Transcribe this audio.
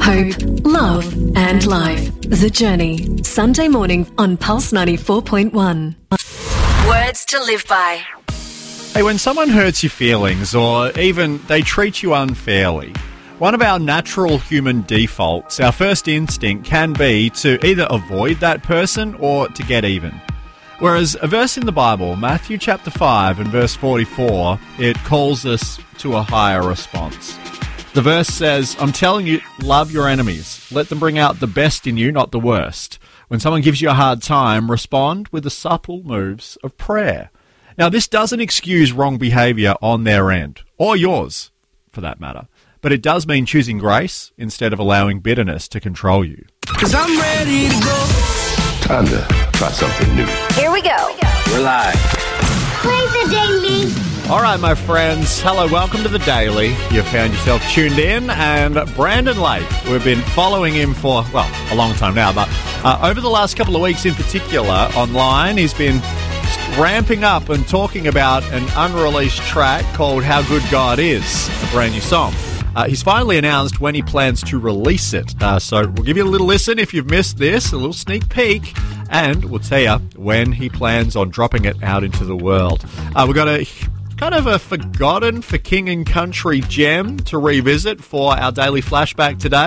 hope, love and life. The Journey. Sunday morning on Pulse 94.1. Words to live by. Hey, when someone hurts your feelings or even they treat you unfairly, one of our natural human defaults, our first instinct can be to either avoid that person or to get even. Whereas a verse in the Bible, Matthew chapter 5 and verse 44, it calls us to a higher response. The verse says, I'm telling you, love your enemies. Let them bring out the best in you, not the worst. When someone gives you a hard time, respond with the supple moves of prayer. Now, this doesn't excuse wrong behaviour on their end, or yours, for that matter. But it does mean choosing grace instead of allowing bitterness to control you. 'Cause I'm ready to go. Time to try something new. Here we go. We're live. Play the Daily. All right, my friends. Hello, welcome to The Daily. You've found yourself tuned in. And Brandon Lake, we've been following him for, well, a long time now. But over the last couple of weeks in particular, online, he's been ramping up and talking about an unreleased track called How Good God Is, a brand new song. He's finally announced when he plans to release it. So we'll give you a little listen if you've missed this, a little sneak peek, and we'll tell you when he plans on dropping it out into the world. We've got a kind of a forgotten for King and Country gem to revisit for our daily flashback today.